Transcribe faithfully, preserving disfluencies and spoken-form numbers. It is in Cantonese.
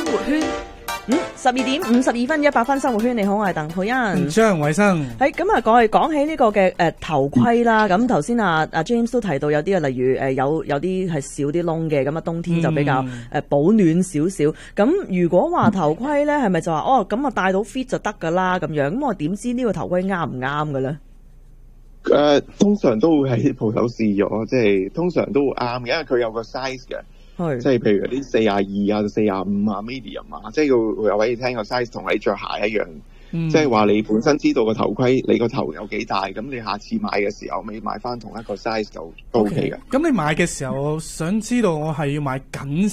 活圈。 嗯，十二點五十二分，一百分生活圈，你好，我係鄧佩欣。 張偉生。 係咁啊，講係講起呢個嘅誒頭盔啦。咁頭先啊啊 James 都提到有啲啊，例如誒有有啲係少啲窿嘅，咁啊冬天就比較誒保暖少少。咁如果話頭盔咧，係咪就話哦咁啊戴到 fit 就得㗎啦咁樣？咁我點知呢個頭盔啱唔啱嘅咧？ 誒、呃，通常都會喺鋪頭試咗，即係通常都會啱嘅，因為佢有個 size 嘅。即係譬如啲四廿二啊、四廿五啊、medium 啊，即係佢會話俾你聽個 size 同你着鞋一樣，嗯、即係話你本身知道個頭盔你個頭有幾大，咁你下次買嘅時候咪買翻同一個 size 就 OK 嘅。 咁、okay. 你買嘅時候，想知道我係要買緊